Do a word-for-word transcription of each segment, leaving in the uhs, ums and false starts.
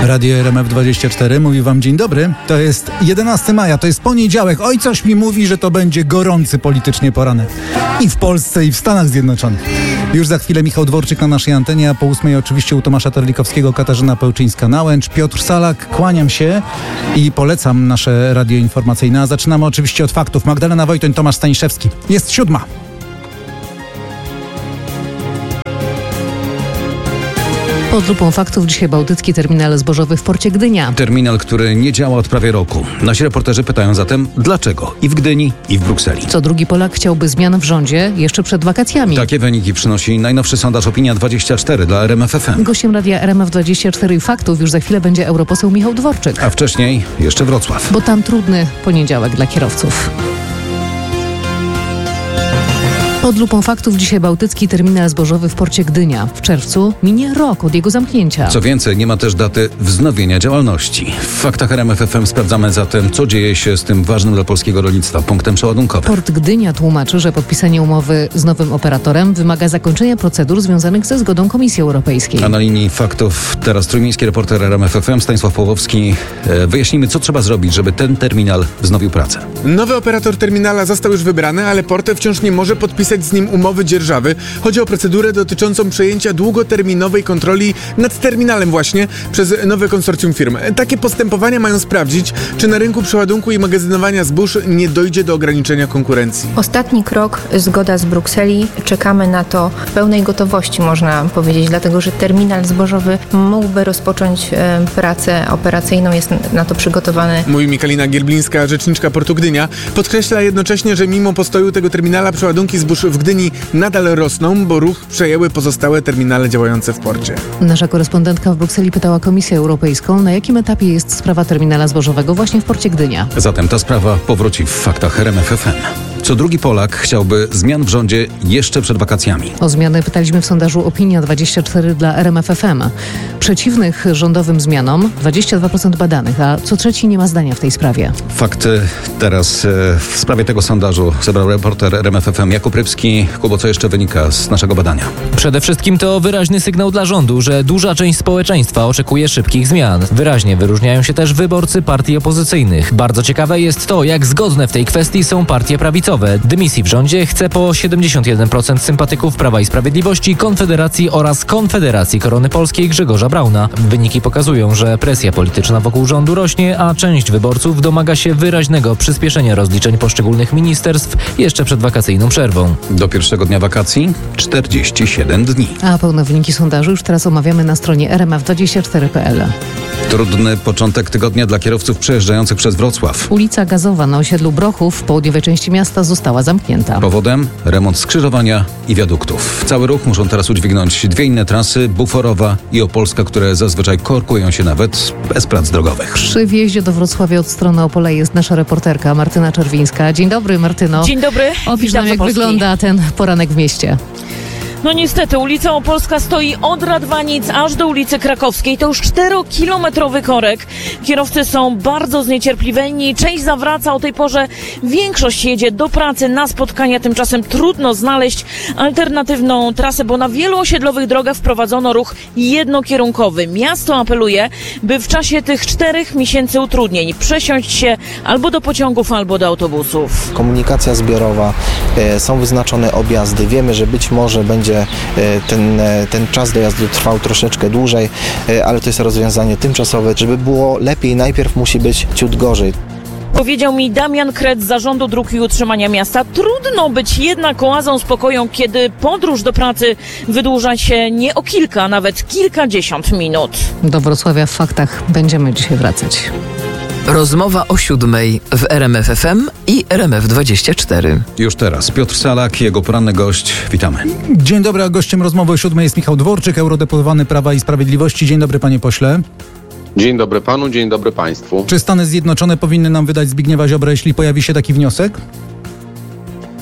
Radio R M F dwadzieścia cztery mówi wam dzień dobry. To jest jedenastego maja, to jest poniedziałek. Oj, coś mi mówi, że to będzie gorący politycznie poranek. I w Polsce, i w Stanach Zjednoczonych. Już za chwilę Michał Dworczyk na naszej antenie, a po ósmej oczywiście u Tomasza Terlikowskiego Katarzyna Pełczyńska-Nałęcz. Piotr Salak, kłaniam się i polecam nasze radio informacyjne. A zaczynamy oczywiście od faktów. Magdalena Wojtoń, Tomasz Staniszewski. Jest siódma. Pod lupą faktów dzisiaj bałtycki terminal zbożowy w porcie Gdynia. Terminal, który nie działa od prawie roku. Nasi reporterzy pytają zatem dlaczego i w Gdyni, i w Brukseli. Co drugi Polak chciałby zmian w rządzie jeszcze przed wakacjami. Takie wyniki przynosi najnowszy sondaż Opinia dwadzieścia cztery dla R M F F M. Gościem radia R M F dwadzieścia cztery i faktów już za chwilę będzie europoseł Michał Dworczyk. A wcześniej jeszcze Wrocław. Bo tam trudny poniedziałek dla kierowców. Pod lupą faktów dzisiaj bałtycki terminal zbożowy w porcie Gdynia. W czerwcu minie rok od jego zamknięcia. Co więcej, nie ma też daty wznowienia działalności. W faktach R M F F M sprawdzamy zatem, co dzieje się z tym ważnym dla polskiego rolnictwa punktem przeładunkowym. Port Gdynia tłumaczy, że podpisanie umowy z nowym operatorem wymaga zakończenia procedur związanych ze zgodą Komisji Europejskiej. A na linii faktów teraz trójmiejski reporter R M F F M Stanisław Pawłowski. Wyjaśnijmy, co trzeba zrobić, żeby ten terminal wznowił pracę. Nowy operator terminala został już wybrany, ale port wciąż nie może podpisać z nim umowy dzierżawy. Chodzi o procedurę dotyczącą przejęcia długoterminowej kontroli nad terminalem właśnie przez nowe konsorcjum firm. Takie postępowania mają sprawdzić, czy na rynku przeładunku i magazynowania zbóż nie dojdzie do ograniczenia konkurencji. Ostatni krok, zgoda z Brukseli. Czekamy na to w pełnej gotowości, można powiedzieć, dlatego że terminal zbożowy mógłby rozpocząć e, pracę operacyjną, jest na to przygotowany. Mówi Michalina Gierblińska, rzeczniczka portu Gdynia. Podkreśla jednocześnie, że mimo postoju tego terminala przeładunki zbóż w Gdyni nadal rosną, bo ruch przejęły pozostałe terminale działające w porcie. Nasza korespondentka w Brukseli pytała Komisję Europejską, na jakim etapie jest sprawa terminala zbożowego właśnie w porcie Gdynia. Zatem ta sprawa powróci w faktach R M F F M. Co drugi Polak chciałby zmian w rządzie jeszcze przed wakacjami. O zmiany pytaliśmy w sondażu Opinia dwadzieścia cztery dla R M F F M. Przeciwnych rządowym zmianom dwadzieścia dwa procent badanych, a co trzeci nie ma zdania w tej sprawie. Fakty teraz e, w sprawie tego sondażu zebrał reporter R M F F M Jakub Rybski. Kubo, co jeszcze wynika z naszego badania? Przede wszystkim to wyraźny sygnał dla rządu, że duża część społeczeństwa oczekuje szybkich zmian. Wyraźnie wyróżniają się też wyborcy partii opozycyjnych. Bardzo ciekawe jest to, jak zgodne w tej kwestii są partie prawicowe. Dymisji w rządzie chce po siedemdziesiąt jeden procent sympatyków Prawa i Sprawiedliwości, Konfederacji oraz Konfederacji Korony Polskiej Grzegorza Brauna. Wyniki pokazują, że presja polityczna wokół rządu rośnie, a część wyborców domaga się wyraźnego przyspieszenia rozliczeń poszczególnych ministerstw jeszcze przed wakacyjną przerwą. Do pierwszego dnia wakacji czterdzieści siedem dni. A pełne wyniki sondażu już teraz omawiamy na stronie r m f dwadzieścia cztery kropka p l. Trudny początek tygodnia dla kierowców przejeżdżających przez Wrocław. Ulica Gazowa na osiedlu Brochów w południowej części miasta została zamknięta. Powodem remont skrzyżowania i wiaduktów. Cały ruch muszą teraz udźwignąć dwie inne trasy, Buforowa i Opolska, które zazwyczaj korkują się nawet bez prac drogowych. Przy wjeździe do Wrocławia od strony Opola jest nasza reporterka Martyna Czerwińska. Dzień dobry, Martyno. Dzień dobry. Opisz nam, jak wygląda ten poranek w mieście. No niestety, ulica Opolska stoi od Radwanic aż do ulicy Krakowskiej. To już czterokilometrowy korek. Kierowcy są bardzo zniecierpliwieni. Część zawraca o tej porze. Większość jedzie do pracy, na spotkania. Tymczasem trudno znaleźć alternatywną trasę, bo na wielu osiedlowych drogach wprowadzono ruch jednokierunkowy. Miasto apeluje, by w czasie tych czterech miesięcy utrudnień przesiąść się albo do pociągów, albo do autobusów. Komunikacja zbiorowa, e, są wyznaczone objazdy. Wiemy, że być może będzie ten, ten czas dojazdu trwał troszeczkę dłużej, ale to jest rozwiązanie tymczasowe. Żeby było lepiej, najpierw musi być ciut gorzej. Powiedział mi Damian Kret z Zarządu Dróg i Utrzymania Miasta. Trudno być jednak oazą spokoju, kiedy podróż do pracy wydłuża się nie o kilka, a nawet kilkadziesiąt minut. Do Wrocławia w faktach będziemy dzisiaj wracać. Rozmowa o siódmej w R M F F M i R M F dwadzieścia cztery. Już teraz Piotr Salak, jego poranny gość. Witamy. Dzień dobry, a gościem rozmowy o siódmej jest Michał Dworczyk, eurodeputowany Prawa i Sprawiedliwości. Dzień dobry, panie pośle. Dzień dobry panu, dzień dobry państwu. Czy Stany Zjednoczone powinny nam wydać Zbigniewa Ziobrę, jeśli pojawi się taki wniosek?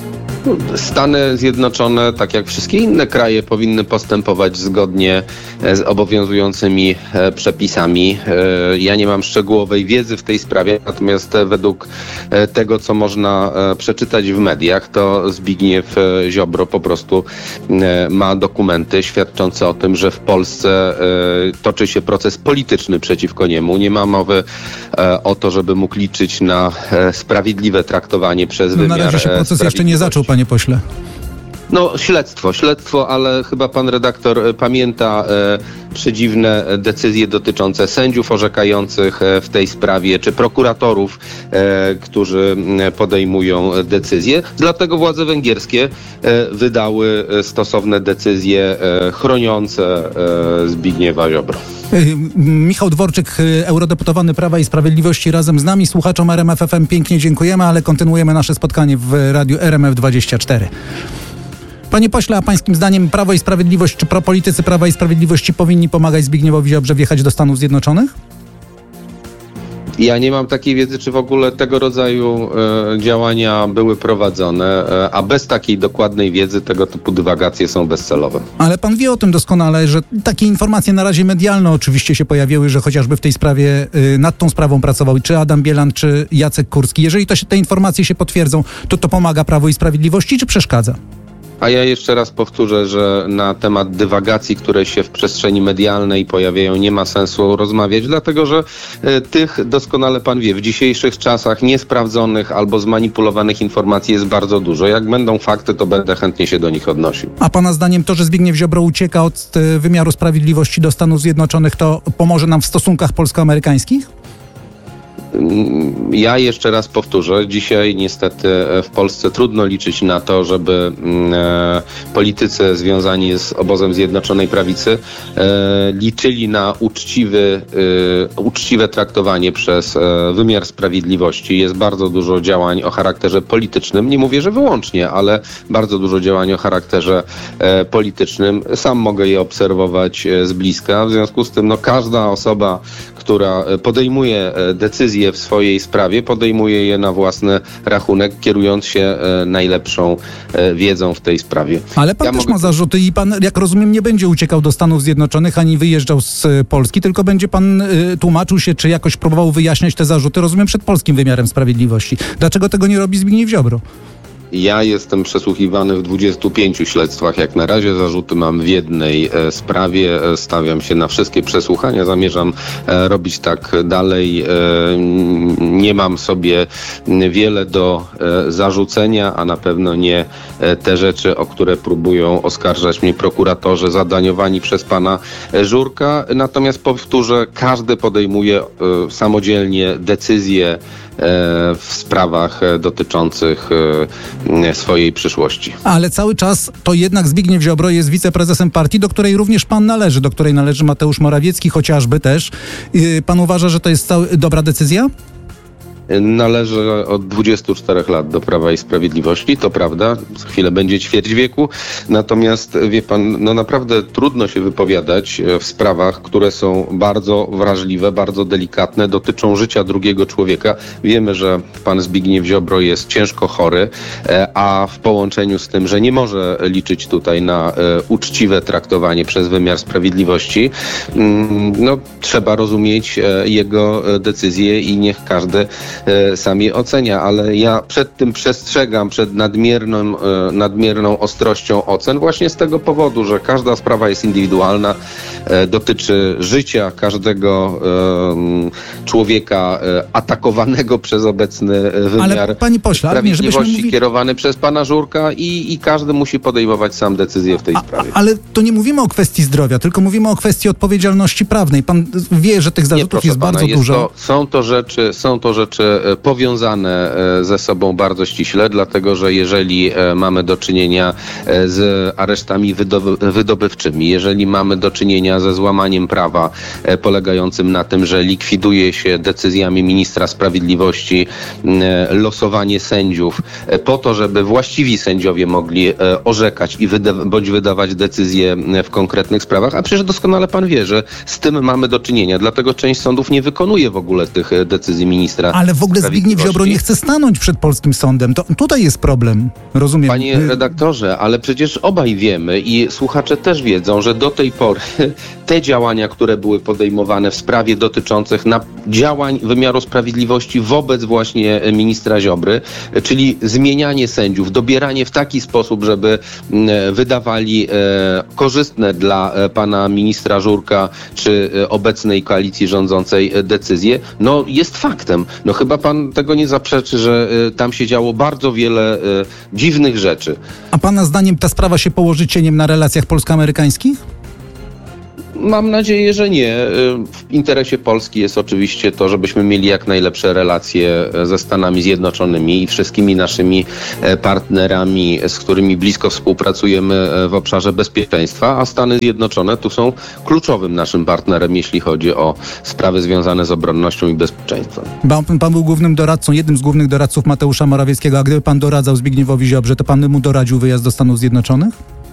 Stany Zjednoczone, tak jak wszystkie inne kraje, powinny postępować zgodnie z obowiązującymi przepisami. Ja nie mam szczegółowej wiedzy w tej sprawie, natomiast według tego, co można przeczytać w mediach, to Zbigniew Ziobro po prostu ma dokumenty świadczące o tym, że w Polsce toczy się proces polityczny przeciwko niemu. Nie ma mowy o to, żeby mógł liczyć na sprawiedliwe traktowanie przez wymiar sprawiedliwości. Na razie się proces jeszcze nie zaczął, panie pośle. No śledztwo, śledztwo, ale chyba pan redaktor pamięta e, przedziwne decyzje dotyczące sędziów orzekających w tej sprawie, czy prokuratorów, e, którzy podejmują decyzje. Dlatego władze węgierskie e, wydały stosowne decyzje e, chroniące e, Zbigniewa Ziobro. Michał Dworczyk, eurodeputowany Prawa i Sprawiedliwości, razem z nami. Słuchaczom R M F F M pięknie dziękujemy, ale kontynuujemy nasze spotkanie w radiu R M F dwadzieścia cztery. Panie pośle, a pańskim zdaniem Prawo i Sprawiedliwość, czy politycy Prawa i Sprawiedliwości powinni pomagać Zbigniewowi Ziobrze wjechać do Stanów Zjednoczonych? Ja nie mam takiej wiedzy, czy w ogóle tego rodzaju e, działania były prowadzone, e, a bez takiej dokładnej wiedzy tego typu dywagacje są bezcelowe. Ale pan wie o tym doskonale, że takie informacje na razie medialne oczywiście się pojawiły, że chociażby w tej sprawie, y, nad tą sprawą pracował czy Adam Bielan, czy Jacek Kurski. Jeżeli to się, te informacje się potwierdzą, to to pomaga Prawu i Sprawiedliwości, czy przeszkadza? A ja jeszcze raz powtórzę, że na temat dywagacji, które się w przestrzeni medialnej pojawiają, nie ma sensu rozmawiać, dlatego że e, tych, doskonale pan wie, w dzisiejszych czasach niesprawdzonych albo zmanipulowanych informacji jest bardzo dużo. Jak będą fakty, to będę chętnie się do nich odnosił. A pana zdaniem to, że Zbigniew Ziobro ucieka od e, wymiaru sprawiedliwości do Stanów Zjednoczonych, to pomoże nam w stosunkach polsko-amerykańskich? Ja jeszcze raz powtórzę, dzisiaj niestety w Polsce trudno liczyć na to, żeby e, politycy związani z obozem Zjednoczonej Prawicy e, liczyli na uczciwy, e, uczciwe traktowanie przez e, wymiar sprawiedliwości. Jest bardzo dużo działań o charakterze politycznym, nie mówię, że wyłącznie, ale bardzo dużo działań o charakterze e, politycznym. Sam mogę je obserwować e, z bliska, w związku z tym no, każda osoba, która podejmuje decyzje w swojej sprawie, podejmuje je na własny rachunek, kierując się e, najlepszą e, wiedzą w tej sprawie. Ale pan ja też mogę... ma zarzuty i pan, jak rozumiem, nie będzie uciekał do Stanów Zjednoczonych, ani wyjeżdżał z Polski, tylko będzie pan y, tłumaczył się, czy jakoś próbował wyjaśniać te zarzuty, rozumiem, przed polskim wymiarem sprawiedliwości. Dlaczego tego nie robi Zbigniew Ziobro? Ja jestem przesłuchiwany w dwudziestu pięciu śledztwach. Jak na razie zarzuty mam w jednej e, sprawie. E, stawiam się na wszystkie przesłuchania. Zamierzam e, robić tak dalej. E, nie mam sobie wiele do e, zarzucenia, a na pewno nie e, te rzeczy, o które próbują oskarżać mnie prokuratorzy zadaniowani przez pana Żurka. Natomiast powtórzę, każdy podejmuje e, samodzielnie decyzje w sprawach dotyczących swojej przyszłości. Ale cały czas to jednak Zbigniew Ziobro jest wiceprezesem partii, do której również pan należy, do której należy Mateusz Morawiecki chociażby też. Pan uważa, że to jest cały, dobra decyzja? Należy od dwudziestu czterech lat do Prawa i Sprawiedliwości, to prawda, za chwilę będzie ćwierć wieku, natomiast wie pan, no naprawdę trudno się wypowiadać w sprawach, które są bardzo wrażliwe, bardzo delikatne, dotyczą życia drugiego człowieka. Wiemy, że pan Zbigniew Ziobro jest ciężko chory, a w połączeniu z tym, że nie może liczyć tutaj na uczciwe traktowanie przez wymiar sprawiedliwości, no trzeba rozumieć jego decyzje i niech każdy sam je ocenia, ale ja przed tym przestrzegam, przed nadmierną, nadmierną ostrością ocen właśnie z tego powodu, że każda sprawa jest indywidualna, dotyczy życia każdego człowieka atakowanego przez obecny wymiar ale, panie pośle, sprawiedliwości, ale nie, mówi... kierowany przez pana Żurka i, i każdy musi podejmować sam decyzję w tej a, sprawie. A, ale to nie mówimy o kwestii zdrowia, tylko mówimy o kwestii odpowiedzialności prawnej. Pan wie, że tych zarzutów nie, jest pana, bardzo jest dużo. To, są to rzeczy, są to rzeczy powiązane ze sobą bardzo ściśle, dlatego że jeżeli mamy do czynienia z aresztami wydobywczymi, jeżeli mamy do czynienia ze złamaniem prawa polegającym na tym, że likwiduje się decyzjami ministra sprawiedliwości losowanie sędziów po to, żeby właściwi sędziowie mogli orzekać i wyda- bądź wydawać decyzje w konkretnych sprawach, a przecież doskonale pan wie, że z tym mamy do czynienia, dlatego część sądów nie wykonuje w ogóle tych decyzji ministra Ale w ogóle Zbigniew Ziobro nie chce stanąć przed polskim sądem. To tutaj jest problem, rozumiem. Panie redaktorze, ale przecież obaj wiemy i słuchacze też wiedzą, że do tej pory te działania, które były podejmowane w sprawie dotyczących na działań wymiaru sprawiedliwości wobec właśnie ministra Ziobry, czyli zmienianie sędziów, dobieranie w taki sposób, żeby wydawali korzystne dla pana ministra Żurka czy obecnej koalicji rządzącej decyzje, no jest faktem. No chyba pan tego nie zaprzeczy, że tam się działo bardzo wiele dziwnych rzeczy. A pana zdaniem ta sprawa się położy cieniem na relacjach polsko-amerykańskich? Mam nadzieję, że nie. W interesie Polski jest oczywiście to, żebyśmy mieli jak najlepsze relacje ze Stanami Zjednoczonymi i wszystkimi naszymi partnerami, z którymi blisko współpracujemy w obszarze bezpieczeństwa, a Stany Zjednoczone tu są kluczowym naszym partnerem, jeśli chodzi o sprawy związane z obronnością i bezpieczeństwem. Pan, pan był głównym doradcą, jednym z głównych doradców Mateusza Morawieckiego, a gdyby pan doradzał Zbigniewowi Ziobrze, to pan by mu doradził wyjazd do Stanów Zjednoczonych?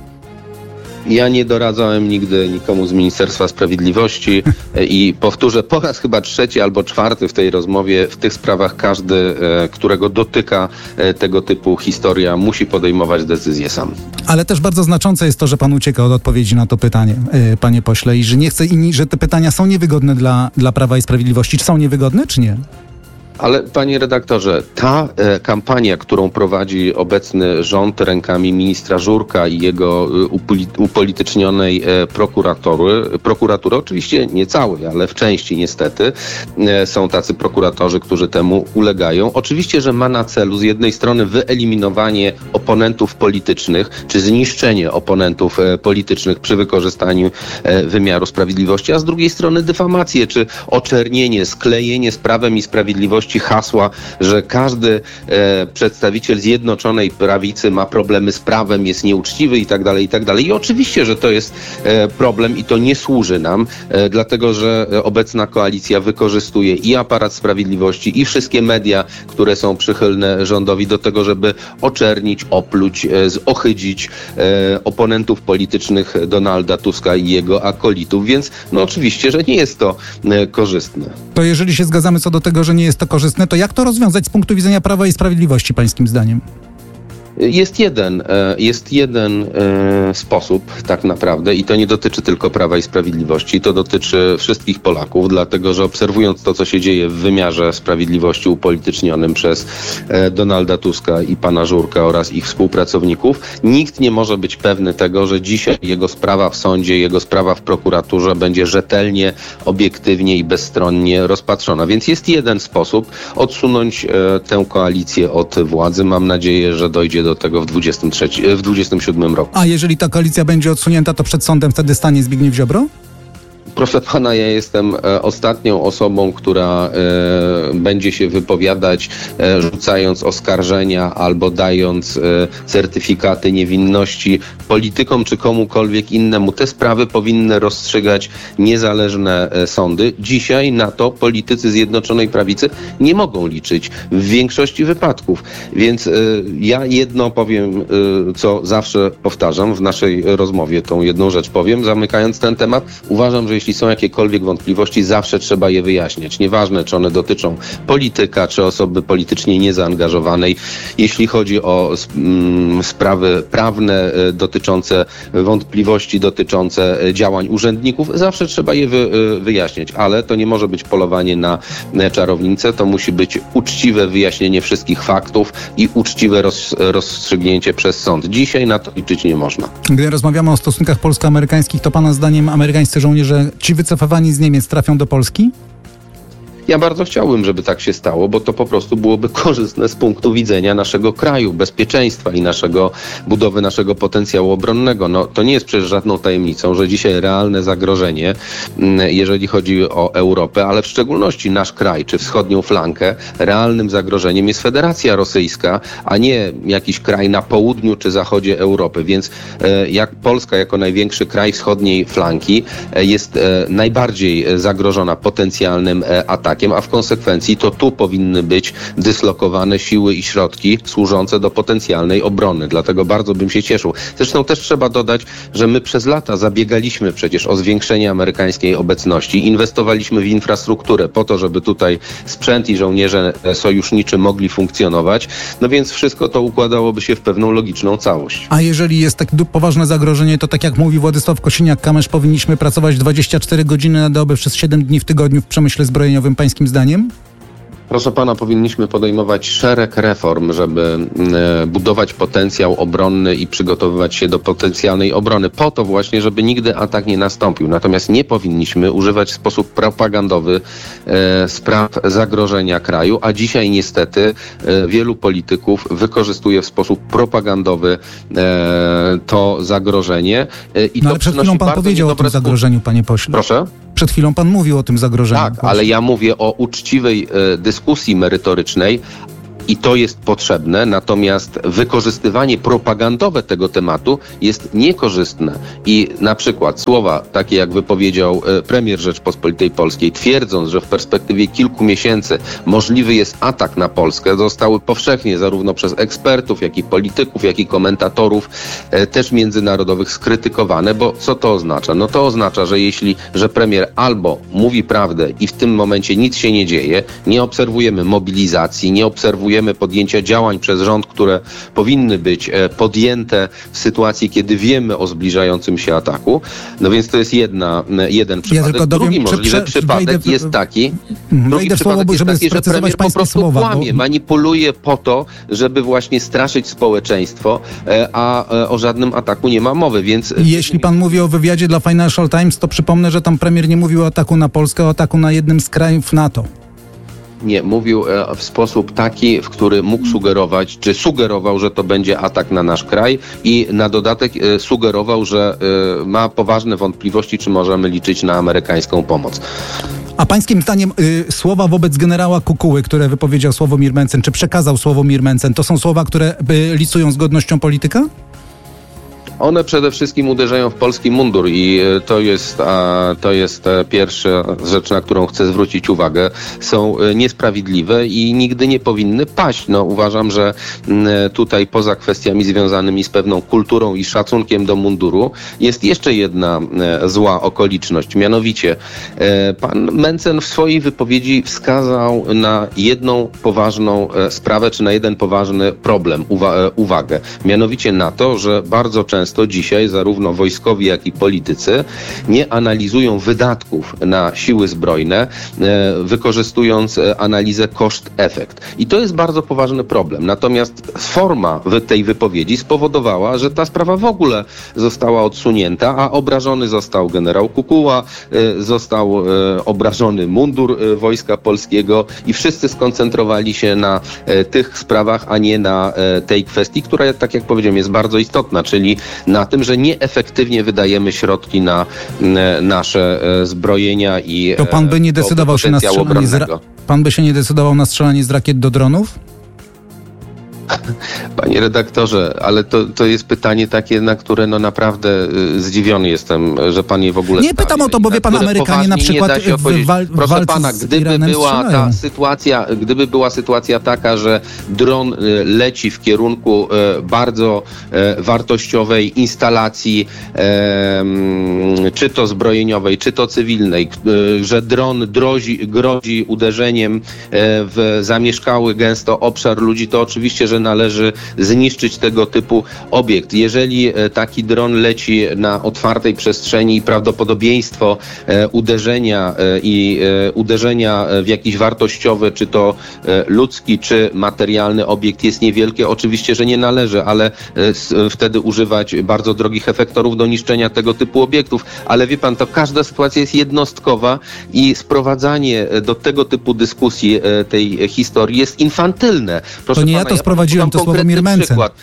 Ja nie doradzałem nigdy nikomu z Ministerstwa Sprawiedliwości i powtórzę po raz chyba trzeci albo czwarty w tej rozmowie, w tych sprawach każdy, którego dotyka tego typu historia, musi podejmować decyzję sam. Ale też bardzo znaczące jest to, że pan ucieka od odpowiedzi na to pytanie, panie pośle, i że nie chce, i że te pytania są niewygodne dla, dla Prawa i Sprawiedliwości. Czy są niewygodne, czy nie? Ale panie redaktorze, ta e, kampania, którą prowadzi obecny rząd rękami ministra Żurka i jego e, upoli- upolitycznionej e, prokuratury, prokuratury, oczywiście nie całej, ale w części niestety, e, są tacy prokuratorzy, którzy temu ulegają. Oczywiście, że ma na celu z jednej strony wyeliminowanie oponentów politycznych, czy zniszczenie oponentów e, politycznych przy wykorzystaniu e, wymiaru sprawiedliwości, a z drugiej strony dyfamację, czy oczernienie, sklejenie z Prawem i Sprawiedliwości hasła, że każdy e, przedstawiciel Zjednoczonej Prawicy ma problemy z prawem, jest nieuczciwy i tak dalej, i tak dalej. I oczywiście, że to jest e, problem i to nie służy nam, e, dlatego że obecna koalicja wykorzystuje i aparat sprawiedliwości, i wszystkie media, które są przychylne rządowi do tego, żeby oczernić, opluć, e, zohydzić e, oponentów politycznych Donalda Tuska i jego akolitów. Więc no oczywiście, że nie jest to e, korzystne. To jeżeli się zgadzamy co do tego, że nie jest to korzystne, to jak to rozwiązać z punktu widzenia Prawa i Sprawiedliwości, pańskim zdaniem? Jest jeden, jest jeden sposób tak naprawdę i to nie dotyczy tylko Prawa i Sprawiedliwości, to dotyczy wszystkich Polaków, dlatego że obserwując to, co się dzieje w wymiarze sprawiedliwości upolitycznionym przez Donalda Tuska i pana Żurka oraz ich współpracowników, nikt nie może być pewny tego, że dzisiaj jego sprawa w sądzie, jego sprawa w prokuraturze będzie rzetelnie, obiektywnie i bezstronnie rozpatrzona. Więc jest jeden sposób odsunąć tę koalicję od władzy. Mam nadzieję, że dojdzie do tego w dwudziestym trzecim, w dwudziestym siódmym roku. A jeżeli ta koalicja będzie odsunięta, to przed sądem wtedy stanie Zbigniew Ziobro? Proszę pana, ja jestem e, ostatnią osobą, która e, będzie się wypowiadać, e, rzucając oskarżenia albo dając e, certyfikaty niewinności politykom czy komukolwiek innemu. Te sprawy powinny rozstrzygać niezależne e, sądy. Dzisiaj na to politycy Zjednoczonej Prawicy nie mogą liczyć w większości wypadków. Więc e, ja jedno powiem, e, co zawsze powtarzam w naszej rozmowie, tą jedną rzecz powiem, zamykając ten temat. Uważam, że jeśli są jakiekolwiek wątpliwości, zawsze trzeba je wyjaśniać. Nieważne, czy one dotyczą polityka, czy osoby politycznie niezaangażowanej. Jeśli chodzi o mm, sprawy prawne y, dotyczące wątpliwości, dotyczące y, działań urzędników, zawsze trzeba je wy, y, wyjaśniać. Ale to nie może być polowanie na y, czarownicę. To musi być uczciwe wyjaśnienie wszystkich faktów i uczciwe roz, rozstrzygnięcie przez sąd. Dzisiaj na to liczyć nie można. Gdy rozmawiamy o stosunkach polsko-amerykańskich, to pana zdaniem amerykańscy żołnierze, ci wycofywani z Niemiec, trafią do Polski? Ja bardzo chciałbym, żeby tak się stało, bo to po prostu byłoby korzystne z punktu widzenia naszego kraju, bezpieczeństwa i naszego budowy naszego potencjału obronnego. No, to nie jest przecież żadną tajemnicą, że dzisiaj realne zagrożenie, jeżeli chodzi o Europę, ale w szczególności nasz kraj, czy wschodnią flankę, realnym zagrożeniem jest Federacja Rosyjska, a nie jakiś kraj na południu czy zachodzie Europy. Więc e, jak Polska jako największy kraj wschodniej flanki e, jest e, najbardziej zagrożona potencjalnym e, atakiem, atakiem, a w konsekwencji to tu powinny być dyslokowane siły i środki służące do potencjalnej obrony. Dlatego bardzo bym się cieszył. Zresztą też trzeba dodać, że my przez lata zabiegaliśmy przecież o zwiększenie amerykańskiej obecności, inwestowaliśmy w infrastrukturę po to, żeby tutaj sprzęt i żołnierze sojuszniczy mogli funkcjonować, no więc wszystko to układałoby się w pewną logiczną całość. A jeżeli jest tak poważne zagrożenie, to tak jak mówi Władysław Kosiniak-Kamysz, powinniśmy pracować dwadzieścia cztery godziny na dobę przez siedem dni w tygodniu w przemyśle zbrojeniowym, pańskim zdaniem? Proszę pana, powinniśmy podejmować szereg reform, żeby e, budować potencjał obronny i przygotowywać się do potencjalnej obrony. Po to właśnie, żeby nigdy atak nie nastąpił. Natomiast nie powinniśmy używać w sposób propagandowy e, spraw zagrożenia kraju, a dzisiaj niestety e, wielu polityków wykorzystuje w sposób propagandowy e, to zagrożenie. E, i no to ale przed chwilą pan powiedział o tym zagrożeniu, panie pośle. Proszę? Przed chwilą pan mówił o tym zagrożeniu. Tak, właśnie. ale ja mówię o uczciwej e, dyskusji merytorycznej i to jest potrzebne, natomiast wykorzystywanie propagandowe tego tematu jest niekorzystne. I na przykład słowa takie, jak wypowiedział e, premier Rzeczpospolitej Polskiej, twierdząc, że w perspektywie kilku miesięcy możliwy jest atak na Polskę, zostały powszechnie zarówno przez ekspertów, jak i polityków, jak i komentatorów e, też międzynarodowych skrytykowane, bo co to oznacza? No to oznacza, że jeśli, że premier albo mówi prawdę i w tym momencie nic się nie dzieje, nie obserwujemy mobilizacji, nie obserwujemy podjęcia działań przez rząd, które powinny być podjęte w sytuacji, kiedy wiemy o zbliżającym się ataku. No więc to jest jedna, jeden przypadek. Ja Drugi dowiem, możliwy prze, przypadek w, jest taki, wejdę drugi w przypadek słowo, jest żeby taki, że premier po prostu słowa, kłamie, bo... manipuluje po to, żeby właśnie straszyć społeczeństwo, a o żadnym ataku nie ma mowy, więc... Jeśli pan mówi o wywiadzie dla Financial Times, to przypomnę, że tam premier nie mówił o ataku na Polskę, o ataku na jednym z krajów NATO. Nie, mówił w sposób taki, w który mógł sugerować, czy sugerował, że to będzie atak na nasz kraj i na dodatek sugerował, że ma poważne wątpliwości, czy możemy liczyć na amerykańską pomoc. A pańskim zdaniem y, słowa wobec generała Kukuły, które wypowiedział Sławomir Mencen, czy przekazał Sławomir Mencen, to są słowa, które y, licują z godnością polityka? One przede wszystkim uderzają w polski mundur i to jest, a, to jest pierwsza rzecz, na którą chcę zwrócić uwagę. Są niesprawiedliwe i nigdy nie powinny paść. No, uważam, że tutaj poza kwestiami związanymi z pewną kulturą i szacunkiem do munduru jest jeszcze jedna zła okoliczność. Mianowicie pan Mencen w swojej wypowiedzi wskazał na jedną poważną sprawę, czy na jeden poważny problem, uwa- uwagę. Mianowicie na to, że bardzo często to dzisiaj zarówno wojskowi, jak i politycy nie analizują wydatków na siły zbrojne, e, wykorzystując analizę koszt-efekt. I to jest bardzo poważny problem. Natomiast forma tej wypowiedzi spowodowała, że ta sprawa w ogóle została odsunięta, a obrażony został generał Kukuła, e, został e, obrażony mundur e, Wojska Polskiego i wszyscy skoncentrowali się na e, tych sprawach, a nie na e, tej kwestii, która, tak jak powiedziałem, jest bardzo istotna, czyli na tym, że nieefektywnie wydajemy środki na e, nasze e, zbrojenia i to pan by nie decydował się na strzelanie z ra- pan by się nie decydował na strzelanie z rakiet do dronów? Panie redaktorze, ale to, to jest pytanie takie, na które no naprawdę y, zdziwiony jestem, że pan je w ogóle Nie stawia. pytam o to, bo wie pan, Amerykanie na przykład w, wal, w Proszę walce pana, z gdyby Iranem była strzelają. ta sytuacja, gdyby była sytuacja taka, że dron y, leci w kierunku y, bardzo y, wartościowej instalacji, y, czy to zbrojeniowej, czy to cywilnej, y, że dron drozi, grozi uderzeniem y, w zamieszkały gęsto obszar ludzi, to oczywiście, że należy zniszczyć tego typu obiekt. Jeżeli taki dron leci na otwartej przestrzeni i prawdopodobieństwo e, uderzenia e, i e, uderzenia w jakiś wartościowy, czy to e, ludzki, czy materialny obiekt jest niewielkie, oczywiście, że nie należy, ale e, s, wtedy używać bardzo drogich efektorów do niszczenia tego typu obiektów. Ale wie pan, to każda sytuacja jest jednostkowa i sprowadzanie do tego typu dyskusji e, tej historii jest infantylne. Proszę to nie pana, ja to sprowadziłem, to Sławomir Mencen. Przykład.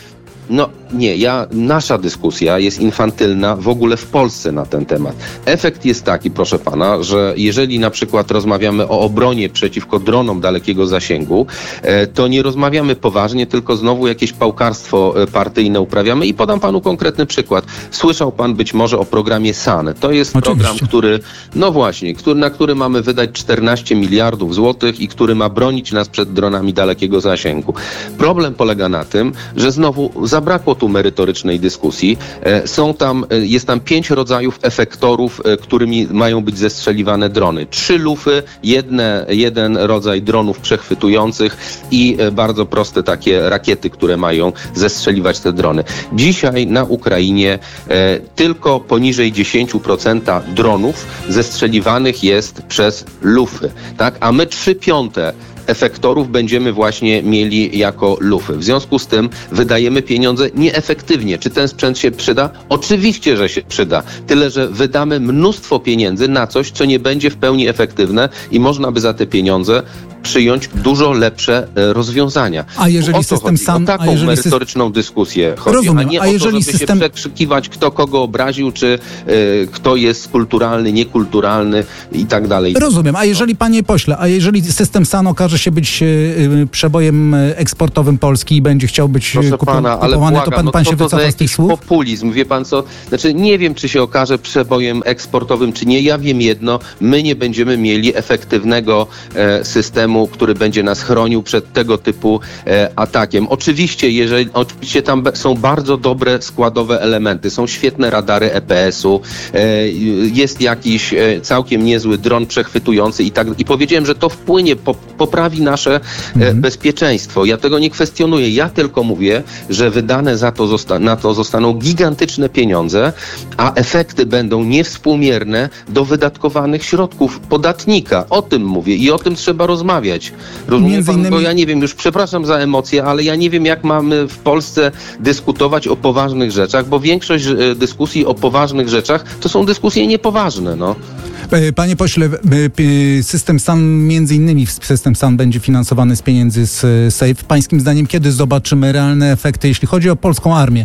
No nie, ja, nasza dyskusja jest infantylna w ogóle w Polsce na ten temat. Efekt jest taki, proszę pana, że jeżeli na przykład rozmawiamy o obronie przeciwko dronom dalekiego zasięgu, e, to nie rozmawiamy poważnie, tylko znowu jakieś pałkarstwo e, partyjne uprawiamy i podam panu konkretny przykład. Słyszał pan być może o programie S A N. To jest Oczywiście. program, który, no właśnie, który, na który mamy wydać czternaście miliardów złotych i który ma bronić nas przed dronami dalekiego zasięgu. Problem polega na tym, że znowu zabrakło tu merytorycznej dyskusji. E, są tam, e, jest tam pięć rodzajów efektorów, e, którymi mają być zestrzeliwane drony. Trzy lufy, jedne, jeden rodzaj dronów przechwytujących i e, bardzo proste takie rakiety, które mają zestrzeliwać te drony. Dzisiaj na Ukrainie e, tylko poniżej dziesięć procent dronów zestrzeliwanych jest przez lufy, tak? A my trzy piąte efektorów będziemy właśnie mieli jako lufy. W związku z tym wydajemy pieniądze nieefektywnie. Czy ten sprzęt się przyda? Oczywiście, że się przyda. Tyle, że wydamy mnóstwo pieniędzy na coś, co nie będzie w pełni efektywne i można by za te pieniądze przyjąć dużo lepsze e, rozwiązania. A jeżeli o to system chodzi, sam... o taką a jeżeli merytoryczną syst... dyskusję chodzi, Rozumiem, a nie a o to, jeżeli żeby system... się przekrzykiwać, kto kogo obraził, czy e, kto jest kulturalny, niekulturalny i tak dalej. Rozumiem, a jeżeli, panie pośle, a jeżeli system S A N okaże się być y, przebojem eksportowym Polski i będzie chciał być Proszę kupo- pana, ale kupowany, błagam, to pan, no pan co się to wycofa za z tych jakiś słów? populizm, wie pan co? Znaczy nie wiem, czy się okaże przebojem eksportowym, czy nie. Ja wiem jedno, my nie będziemy mieli efektywnego e, systemu, który będzie nas chronił przed tego typu e, atakiem. Oczywiście, jeżeli, oczywiście tam be, są bardzo dobre składowe elementy, są świetne radary E P S-u, e, jest jakiś e, całkiem niezły dron przechwytujący i tak. I powiedziałem, że to wpłynie, po, poprawi nasze e, Mhm. bezpieczeństwo. Ja tego nie kwestionuję. Ja tylko mówię, że wydane za to zosta- na to zostaną gigantyczne pieniądze, a efekty będą niewspółmierne do wydatkowanych środków podatnika. O tym mówię i o tym trzeba rozmawiać. Rozumie Między pan? innymi- Bo ja nie wiem, już przepraszam za emocje, ale ja nie wiem, jak mamy w Polsce dyskutować o poważnych rzeczach, bo większość e, dyskusji o poważnych rzeczach to są dyskusje niepoważne, no. Panie pośle, system S A N, między innymi system S A N będzie finansowany z pieniędzy z SAFE. Pańskim zdaniem, kiedy zobaczymy realne efekty, jeśli chodzi o polską armię,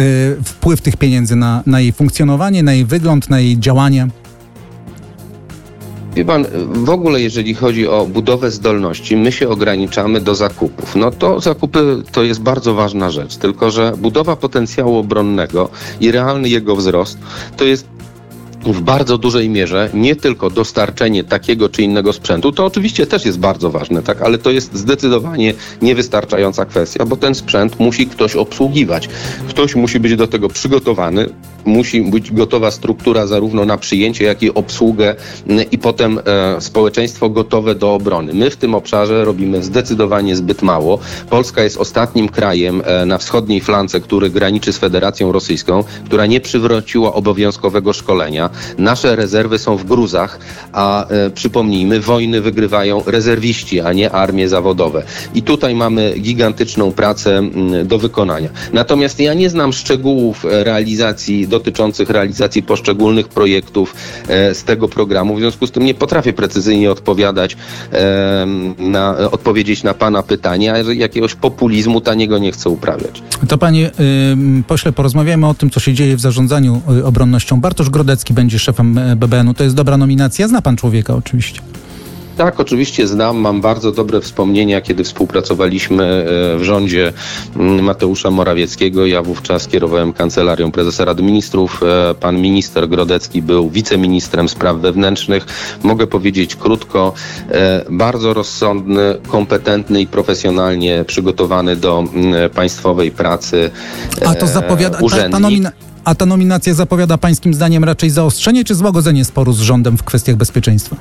wpływ tych pieniędzy na, na jej funkcjonowanie, na jej wygląd, na jej działanie? Wie pan, w ogóle jeżeli chodzi o budowę zdolności, my się ograniczamy do zakupów. No to zakupy to jest bardzo ważna rzecz, tylko że budowa potencjału obronnego i realny jego wzrost to jest w bardzo dużej mierze nie tylko dostarczenie takiego czy innego sprzętu, to oczywiście też jest bardzo ważne, tak, ale to jest zdecydowanie niewystarczająca kwestia, bo ten sprzęt musi ktoś obsługiwać. Ktoś musi być do tego przygotowany, musi być gotowa struktura zarówno na przyjęcie, jak i obsługę i potem e, społeczeństwo gotowe do obrony. My w tym obszarze robimy zdecydowanie zbyt mało. Polska jest ostatnim krajem e, na wschodniej flance, który graniczy z Federacją Rosyjską, która nie przywróciła obowiązkowego szkolenia. Nasze rezerwy są w gruzach, a e, przypomnijmy, wojny wygrywają rezerwiści, a nie armie zawodowe. I tutaj mamy gigantyczną pracę m, do wykonania. Natomiast ja nie znam szczegółów realizacji, dotyczących realizacji poszczególnych projektów e, z tego programu. W związku z tym nie potrafię precyzyjnie odpowiadać, e, na, odpowiedzieć na pana pytania, a jakiegoś populizmu taniego nie chcę uprawiać. To panie y, pośle, porozmawiajmy o tym, co się dzieje w zarządzaniu y, obronnością. Bartosz Grodecki będzie szefem B B N-u. To jest dobra nominacja. Zna pan człowieka oczywiście. Tak, oczywiście znam. Mam bardzo dobre wspomnienia, kiedy współpracowaliśmy w rządzie Mateusza Morawieckiego. Ja wówczas kierowałem Kancelarią Prezesa Rady Ministrów. Pan minister Grodecki był wiceministrem spraw wewnętrznych. Mogę powiedzieć krótko, bardzo rozsądny, kompetentny i profesjonalnie przygotowany do państwowej pracy A to zapowiada... Ta, urzędnik. ta nomina- a ta nominacja zapowiada pańskim zdaniem raczej zaostrzenie czy złagodzenie sporu z rządem w kwestiach bezpieczeństwa?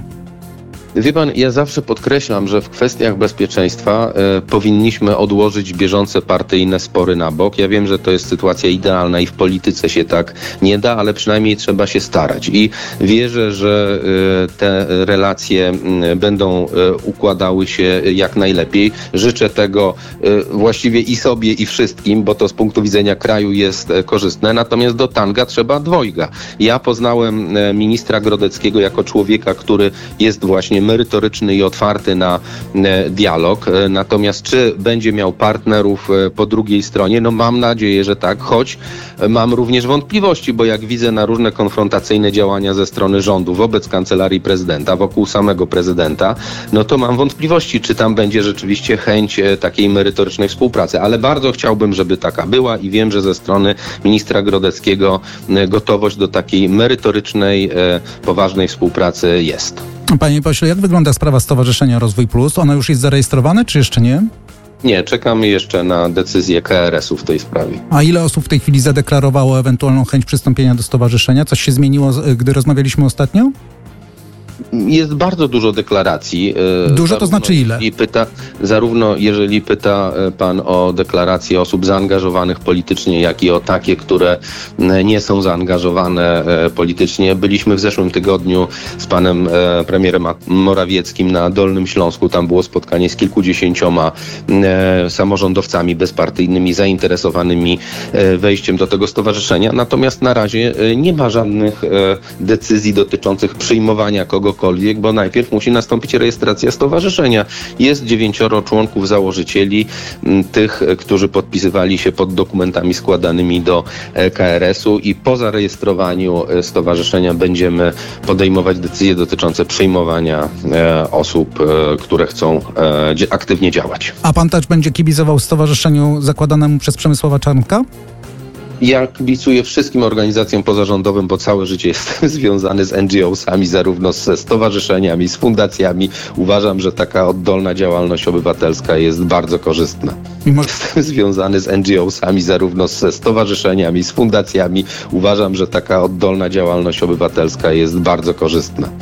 Wie pan, ja zawsze podkreślam, że w kwestiach bezpieczeństwa e, powinniśmy odłożyć bieżące partyjne spory na bok. Ja wiem, że to jest sytuacja idealna i w polityce się tak nie da, ale przynajmniej trzeba się starać. I wierzę, że e, te relacje m, będą e, układały się jak najlepiej. Życzę tego e, właściwie i sobie, i wszystkim, bo to z punktu widzenia kraju jest e, korzystne. Natomiast do tanga trzeba dwojga. Ja poznałem e, ministra Grodeckiego jako człowieka, który jest właśnie merytoryczny i otwarty na dialog. Natomiast czy będzie miał partnerów po drugiej stronie? No mam nadzieję, że tak, choć mam również wątpliwości, bo jak widzę na różne konfrontacyjne działania ze strony rządu wobec kancelarii prezydenta, wokół samego prezydenta, no to mam wątpliwości, czy tam będzie rzeczywiście chęć takiej merytorycznej współpracy. Ale bardzo chciałbym, żeby taka była i wiem, że ze strony ministra Grodeckiego gotowość do takiej merytorycznej, poważnej współpracy jest. Panie pośle, jak wygląda sprawa Stowarzyszenia Rozwój Plus? Ono już jest zarejestrowane, czy jeszcze nie? Nie, czekamy jeszcze na decyzję K R S u w tej sprawie. A ile osób w tej chwili zadeklarowało ewentualną chęć przystąpienia do stowarzyszenia? Coś się zmieniło, gdy rozmawialiśmy ostatnio? Jest bardzo dużo deklaracji. Dużo to znaczy ile? I pyta, zarówno jeżeli pyta pan o deklaracje osób zaangażowanych politycznie, jak i o takie, które nie są zaangażowane politycznie. Byliśmy w zeszłym tygodniu z panem premierem Morawieckim na Dolnym Śląsku. Tam było spotkanie z kilkudziesięcioma samorządowcami bezpartyjnymi zainteresowanymi wejściem do tego stowarzyszenia. Natomiast na razie nie ma żadnych decyzji dotyczących przyjmowania kogokolwiek, bo najpierw musi nastąpić rejestracja stowarzyszenia. Jest dziewięcioro członków założycieli, tych, którzy podpisywali się pod dokumentami składanymi do K R S u i po zarejestrowaniu stowarzyszenia będziemy podejmować decyzje dotyczące przyjmowania osób, które chcą aktywnie działać. A pan też będzie kibicował stowarzyszeniu zakładanemu przez Przemysława Czarnka? Ja kibicuję wszystkim organizacjom pozarządowym, bo całe życie jestem związany z N G O sami, zarówno ze stowarzyszeniami, z fundacjami. Uważam, że taka oddolna działalność obywatelska jest bardzo korzystna. Mimo... Jestem związany z N G O sami, zarówno ze stowarzyszeniami, z fundacjami. Uważam, że taka oddolna działalność obywatelska jest bardzo korzystna.